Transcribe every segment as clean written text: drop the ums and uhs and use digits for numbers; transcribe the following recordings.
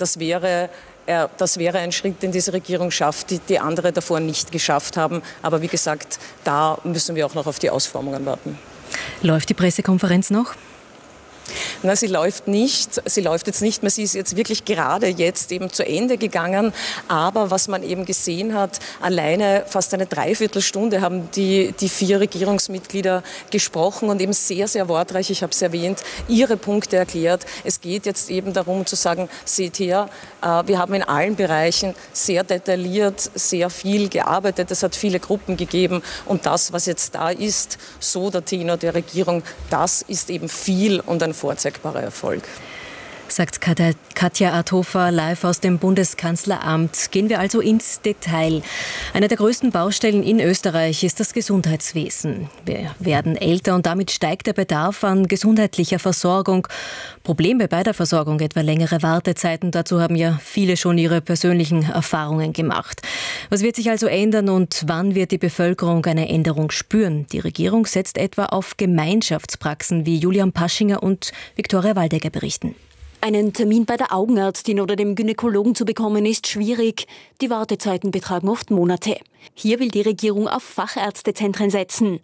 das wäre ein Schritt, den diese Regierung schafft, die andere davor nicht geschafft haben. Aber wie gesagt, da müssen wir auch noch auf die Ausformungen warten. Läuft die Pressekonferenz noch? Na, sie läuft nicht. Sie läuft jetzt nicht mehr. Sie ist jetzt wirklich gerade jetzt eben zu Ende gegangen. Aber was man eben gesehen hat, alleine fast eine Dreiviertelstunde haben die 4 Regierungsmitglieder gesprochen und eben sehr, sehr wortreich, ich habe es erwähnt, ihre Punkte erklärt. Es geht jetzt eben darum zu sagen, seht her, wir haben in allen Bereichen sehr detailliert, sehr viel gearbeitet. Es hat viele Gruppen gegeben. Und das, was jetzt da ist, so der Tenor der Regierung, das ist eben viel und ein vorzeigbarer Erfolg. Sagt Katja Althofer live aus dem Bundeskanzleramt. Gehen wir also ins Detail. Eine der größten Baustellen in Österreich ist das Gesundheitswesen. Wir werden älter und damit steigt der Bedarf an gesundheitlicher Versorgung. Probleme bei der Versorgung, etwa längere Wartezeiten. Dazu haben ja viele schon ihre persönlichen Erfahrungen gemacht. Was wird sich also ändern und wann wird die Bevölkerung eine Änderung spüren? Die Regierung setzt etwa auf Gemeinschaftspraxen, wie Julian Paschinger und Viktoria Waldecker berichten. Einen Termin bei der Augenärztin oder dem Gynäkologen zu bekommen ist schwierig. Die Wartezeiten betragen oft Monate. Hier will die Regierung auf Fachärztezentren setzen.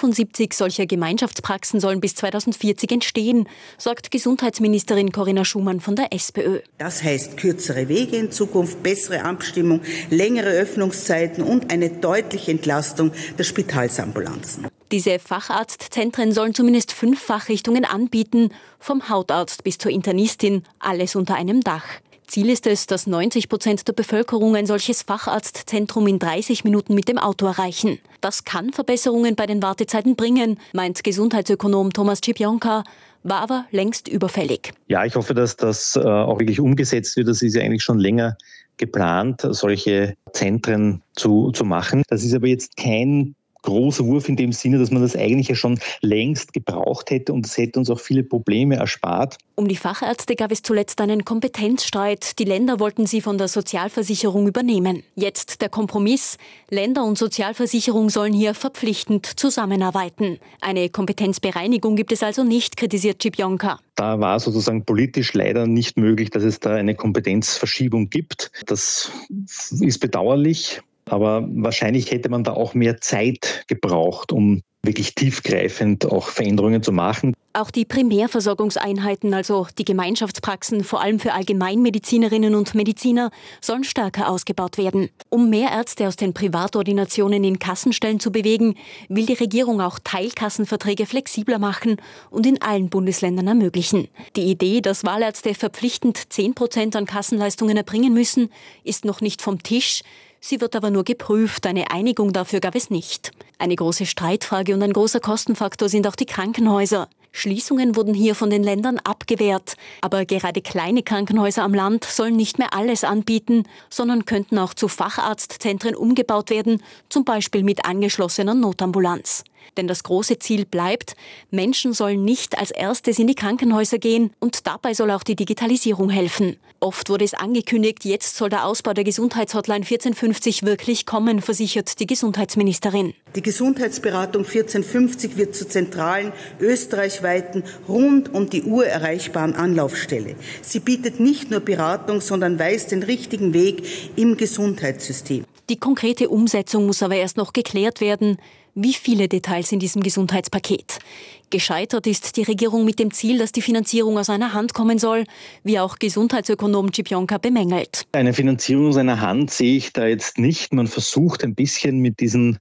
75 solcher Gemeinschaftspraxen sollen bis 2040 entstehen, sagt Gesundheitsministerin Corinna Schumann von der SPÖ. Das heißt kürzere Wege in Zukunft, bessere Abstimmung, längere Öffnungszeiten und eine deutliche Entlastung der Spitalsambulanzen. Diese Facharztzentren sollen zumindest 5 Fachrichtungen anbieten, vom Hautarzt bis zur Internistin, alles unter einem Dach. Ziel ist es, dass 90% der Bevölkerung ein solches Facharztzentrum in 30 Minuten mit dem Auto erreichen. Das kann Verbesserungen bei den Wartezeiten bringen, meint Gesundheitsökonom Thomas Cipionka, war aber längst überfällig. Ja, ich hoffe, dass das auch wirklich umgesetzt wird. Das ist ja eigentlich schon länger geplant, solche Zentren zu machen. Das ist aber jetzt kein großer Wurf in dem Sinne, dass man das eigentlich ja schon längst gebraucht hätte und es hätte uns auch viele Probleme erspart. Um die Fachärzte gab es zuletzt einen Kompetenzstreit. Die Länder wollten sie von der Sozialversicherung übernehmen. Jetzt der Kompromiss. Länder und Sozialversicherung sollen hier verpflichtend zusammenarbeiten. Eine Kompetenzbereinigung gibt es also nicht, kritisiert Cipionka. Da war sozusagen politisch leider nicht möglich, dass es da eine Kompetenzverschiebung gibt. Das ist bedauerlich. Aber wahrscheinlich hätte man da auch mehr Zeit gebraucht, um wirklich tiefgreifend auch Veränderungen zu machen. Auch die Primärversorgungseinheiten, also die Gemeinschaftspraxen, vor allem für Allgemeinmedizinerinnen und Mediziner, sollen stärker ausgebaut werden. Um mehr Ärzte aus den Privatordinationen in Kassenstellen zu bewegen, will die Regierung auch Teilkassenverträge flexibler machen und in allen Bundesländern ermöglichen. Die Idee, dass Wahlärzte verpflichtend 10% an Kassenleistungen erbringen müssen, ist noch nicht vom Tisch. Sie wird aber nur geprüft, eine Einigung dafür gab es nicht. Eine große Streitfrage und ein großer Kostenfaktor sind auch die Krankenhäuser. Schließungen wurden hier von den Ländern abgewehrt. Aber gerade kleine Krankenhäuser am Land sollen nicht mehr alles anbieten, sondern könnten auch zu Facharztzentren umgebaut werden, zum Beispiel mit angeschlossener Notambulanz. Denn das große Ziel bleibt, Menschen sollen nicht als erstes in die Krankenhäuser gehen und dabei soll auch die Digitalisierung helfen. Oft wurde es angekündigt, jetzt soll der Ausbau der Gesundheitshotline 1450 wirklich kommen, versichert die Gesundheitsministerin. Die Gesundheitsberatung 1450 wird zur zentralen, österreichweiten, rund um die Uhr erreichbaren Anlaufstelle. Sie bietet nicht nur Beratung, sondern weist den richtigen Weg im Gesundheitssystem. Die konkrete Umsetzung muss aber erst noch geklärt werden. Wie viele Details in diesem Gesundheitspaket? Gescheitert ist die Regierung mit dem Ziel, dass die Finanzierung aus einer Hand kommen soll, wie auch Gesundheitsökonom Cipionka bemängelt. Eine Finanzierung aus einer Hand sehe ich da jetzt nicht. Man versucht ein bisschen mit dieser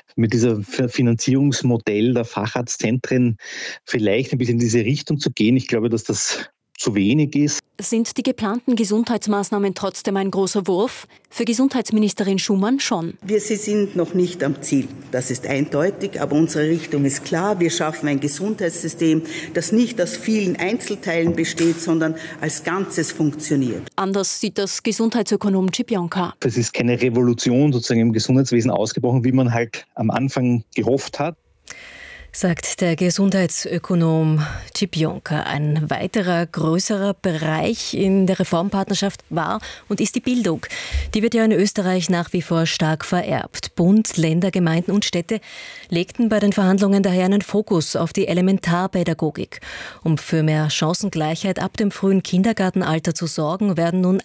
Finanzierungsmodell der Facharztzentren vielleicht ein bisschen in diese Richtung zu gehen. Ich glaube, dass das zu wenig ist. Sind die geplanten Gesundheitsmaßnahmen trotzdem ein großer Wurf? Für Gesundheitsministerin Schumann schon. Sie sind noch nicht am Ziel. Das ist eindeutig, aber unsere Richtung ist klar. Wir schaffen ein Gesundheitssystem, das nicht aus vielen Einzelteilen besteht, sondern als Ganzes funktioniert. Anders sieht das Gesundheitsökonom Cipionka. Es ist keine Revolution sozusagen im Gesundheitswesen ausgebrochen, wie man halt am Anfang gehofft hat. Sagt der Gesundheitsökonom Cipionka. Ein weiterer größerer Bereich in der Reformpartnerschaft war und ist die Bildung. Die wird ja in Österreich nach wie vor stark vererbt. Bund, Länder, Gemeinden und Städte legten bei den Verhandlungen daher einen Fokus auf die Elementarpädagogik. Um für mehr Chancengleichheit ab dem frühen Kindergartenalter zu sorgen, werden nun